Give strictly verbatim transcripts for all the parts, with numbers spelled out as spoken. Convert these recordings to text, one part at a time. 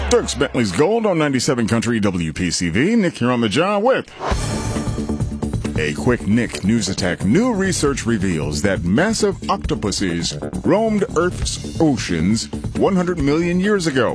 Dirks Bentley's Gold on ninety-seven Country W P C V. Nick here on the job with a quick Nick news attack. New research reveals that massive octopuses roamed Earth's oceans one hundred million years ago.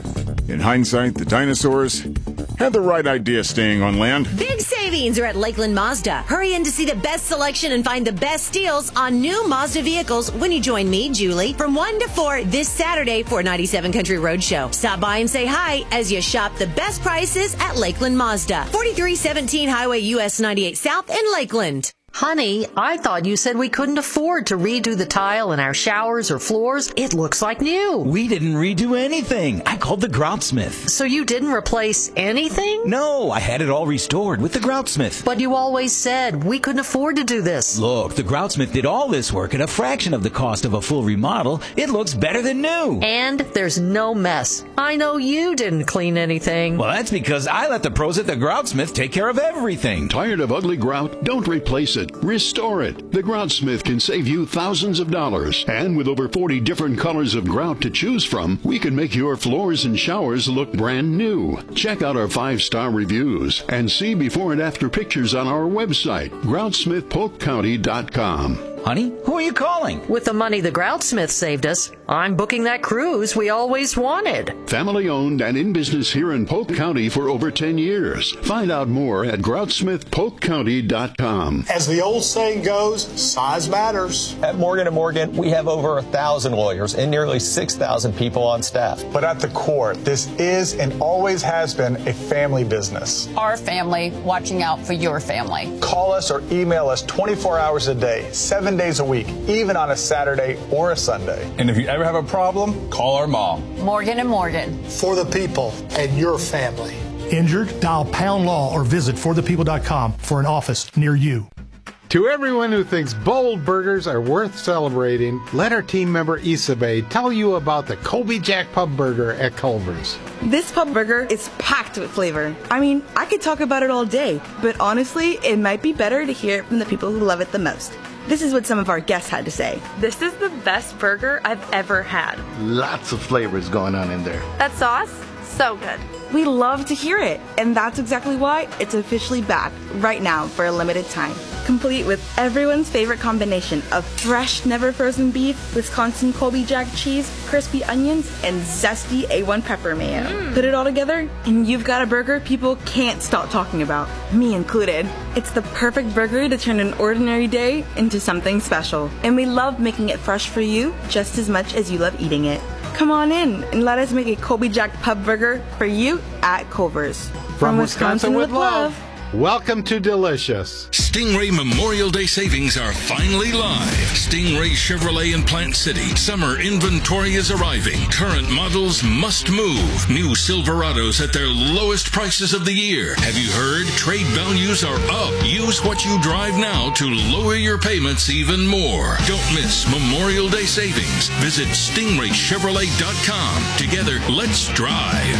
In hindsight, the dinosaurs had the right idea staying on land. Big savings are at Lakeland Mazda. Hurry in to see the best selection and find the best deals on new Mazda vehicles when you join me, Julie, from one to four this Saturday for ninety-seven Country Roadshow. Stop by and say hi as you shop the best prices at Lakeland Mazda. forty-three seventeen Highway U S ninety-eight South in Lakeland. Honey, I thought you said we couldn't afford to redo the tile in our showers or floors. It looks like new. We didn't redo anything. I called the Groutsmith. So you didn't replace anything? No, I had it all restored with the Groutsmith. But you always said we couldn't afford to do this. Look, the Groutsmith did all this work at a fraction of the cost of a full remodel. It looks better than new. And there's no mess. I know you didn't clean anything. Well, that's because I let the pros at the Groutsmith take care of everything. Tired of ugly grout? Don't replace it. Restore it. The Groutsmith can save you thousands of dollars. And with over forty different colors of grout to choose from, we can make your floors and showers look brand new. Check out our five-star reviews and see before and after pictures on our website, groutsmith polk county dot com. Honey, who are you calling? With the money the Groutsmith saved us, I'm booking that cruise we always wanted. Family owned and in business here in Polk County for over ten years. Find out more at groutsmith polk county dot com. As the old saying goes, size matters. At Morgan and Morgan, we have over a thousand lawyers and nearly six thousand people on staff. But at the core, this is and always has been a family business. Our family watching out for your family. Call us or email us twenty-four hours a day, seven days a week, even on a Saturday or a Sunday. And if you ever have a problem, call our mom. Morgan and Morgan. For the people and your family. Injured? Dial Pound Law or visit for the people dot com for an office near you. To everyone who thinks bold burgers are worth celebrating, let our team member Isabel tell you about the Colby Jack Pub Burger at Culver's. This pub burger is packed with flavor. I mean, I could talk about it all day, but honestly, it might be better to hear it from the people who love it the most. This is what some of our guests had to say. This is the best burger I've ever had. Lots of flavors going on in there. That sauce, so good. We love to hear it, and that's exactly why it's officially back right now for a limited time. Complete with everyone's favorite combination of fresh, never frozen beef, Wisconsin Colby Jack cheese, crispy onions, and zesty A one pepper mayo. Mm. Put it all together, and you've got a burger people can't stop talking about, me included. It's the perfect burger to turn an ordinary day into something special, and we love making it fresh for you just as much as you love eating it. Come on in and let us make a Colby Jack Pub Burger for you at Culver's. From, From Wisconsin, Wisconsin with love. love. Welcome to Delicious. Stingray Memorial Day savings are finally live. Stingray Chevrolet in Plant City. Summer inventory is arriving. Current models must move. New Silverados at their lowest prices of the year. Have you heard? Trade values are up. Use what you drive now to lower your payments even more. Don't miss Memorial Day savings. Visit stingray chevrolet dot com. Together, let's drive.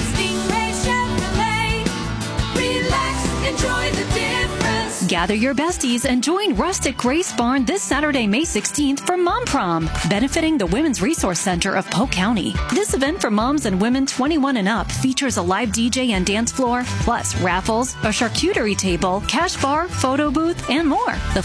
Enjoy the difference. Gather your besties and join Rustic Grace Barn this Saturday, May sixteenth for Mom Prom, benefiting the Women's Resource Center of Polk County. This event for moms and women twenty-one and up features a live D J and dance floor, plus raffles, a charcuterie table, cash bar, photo booth, and more. The